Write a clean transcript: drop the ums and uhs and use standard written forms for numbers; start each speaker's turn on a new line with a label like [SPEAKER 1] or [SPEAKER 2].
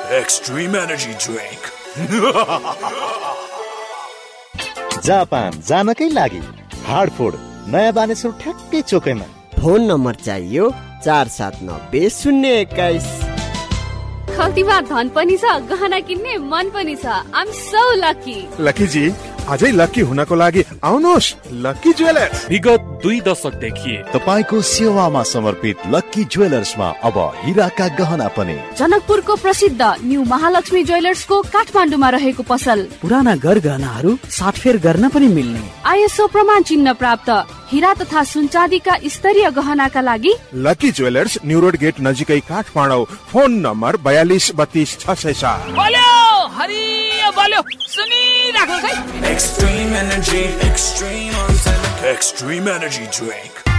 [SPEAKER 1] Extreme Energy Drink.
[SPEAKER 2] Japan जानकै लागि हार्डफोर्ड नयाँ बानेश्वर ठ्याक्कै चोकैमा।
[SPEAKER 3] फोन नम्बर चाहियो 479021।
[SPEAKER 4] खल्तीमा धन पनि छ, गहना किन्ने मन पनि छ। आइ एम सो लकी।
[SPEAKER 5] लकी जी, अझै लकी हुनको लागि आउनुहोस् लकी ज्वेलर्स।
[SPEAKER 6] विगत 2 दशकदेखि
[SPEAKER 2] तपाईको सेवामा समर्पित लकी ज्वेलर्समा अब हीराका गहना पनि।
[SPEAKER 4] जनकपुरको प्रसिद्ध न्यू महालक्ष्मी ज्वेलर्सको काठमाडौँमा रहेको पसल।
[SPEAKER 7] पुराना गहनाहरू साटफेर गर्न पनि मिल्ने।
[SPEAKER 4] आइएसओ प्रमाण चिन्ह प्राप्त हीरा तथा सुनचाँदीका स्तरीय गहनाका लागि
[SPEAKER 5] lucky jewellers, new road get नजिकै काठमाडौँ। Phone number 42322607।
[SPEAKER 8] बोल्यो हरियो बोल्यो सुनिराख्नुस् है।
[SPEAKER 1] Extreme Energy Drink.